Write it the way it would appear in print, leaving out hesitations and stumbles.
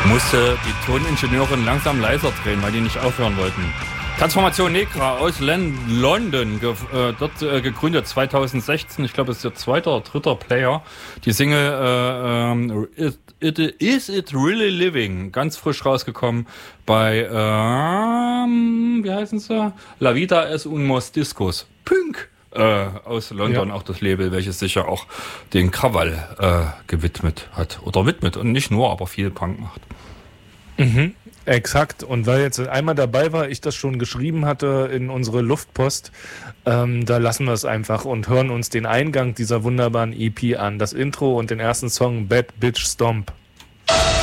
musste die Toningenieurin langsam leiser drehen, weil die nicht aufhören wollten. Transformation Negra aus London, dort gegründet 2016. Ich glaube, es ist der zweite oder dritte Player. Die Single Is It Really Living, ganz frisch rausgekommen bei, wie heißen sie? La Vida es Unos Discos. Pünk! Aus London, auch das Label, welches sich ja auch den Krawall gewidmet hat. Oder widmet und nicht nur, aber viel Punk macht. Mhm. Exakt. Und weil jetzt einmal dabei war, ich das schon geschrieben hatte in unsere Luftpost, da lassen wir es einfach und hören uns den Eingang dieser wunderbaren EP an. Das Intro und den ersten Song Bad Bitch Stomp.